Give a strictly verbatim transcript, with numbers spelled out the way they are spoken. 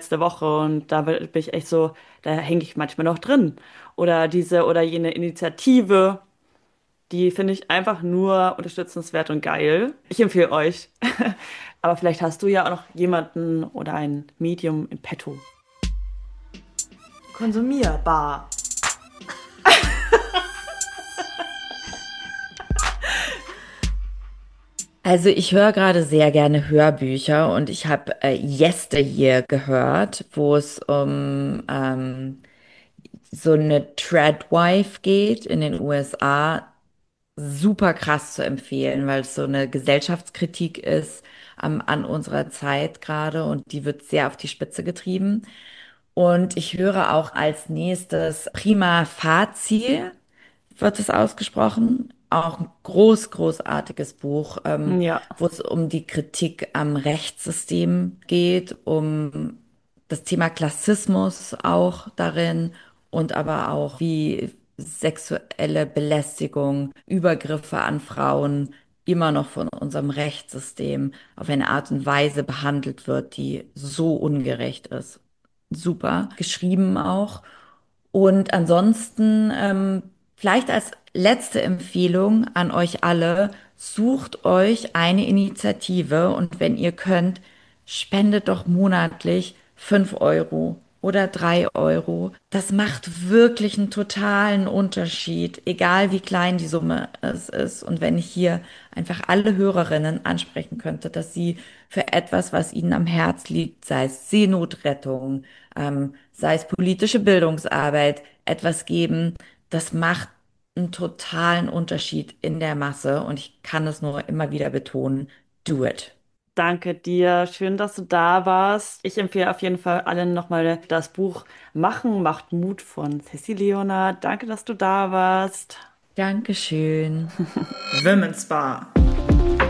letzte Woche und da bin ich echt so, da hänge ich manchmal noch drin. Oder diese oder jene Initiative, die finde ich einfach nur unterstützenswert und geil. Ich empfehle euch. Aber vielleicht hast du ja auch noch jemanden oder ein Medium in petto. Konsumierbar. Also ich höre gerade sehr gerne Hörbücher und ich habe äh, Yesteryear gehört, wo es um ähm, so eine Tradwife geht in den U S A. Super krass zu empfehlen, weil es so eine Gesellschaftskritik ist am, an unserer Zeit gerade und die wird sehr auf die Spitze getrieben. Und ich höre auch als nächstes Prima Facie, wird es ausgesprochen. Auch ein groß, großartiges Buch, ähm, Ja, wo es um die Kritik am Rechtssystem geht, um das Thema Klassismus auch darin und aber auch wie sexuelle Belästigung, Übergriffe an Frauen immer noch von unserem Rechtssystem auf eine Art und Weise behandelt wird, die so ungerecht ist. Super geschrieben auch. Und ansonsten, ähm, vielleicht als letzte Empfehlung an euch alle, sucht euch eine Initiative und wenn ihr könnt, spendet doch monatlich fünf Euro oder drei Euro. Das macht wirklich einen totalen Unterschied, egal wie klein die Summe es ist. Und wenn ich hier einfach alle Hörerinnen ansprechen könnte, dass sie für etwas, was ihnen am Herz liegt, sei es Seenotrettung, ähm, sei es politische Bildungsarbeit, etwas geben, das macht einen totalen Unterschied in der Masse. Und ich kann es nur immer wieder betonen, do it. danke dir. Schön, dass du da warst. Ich empfehle auf jeden Fall allen nochmal das Buch Machen macht Mut von Ceci Leonard. Danke, dass du da warst. Dankeschön. Women's Bar.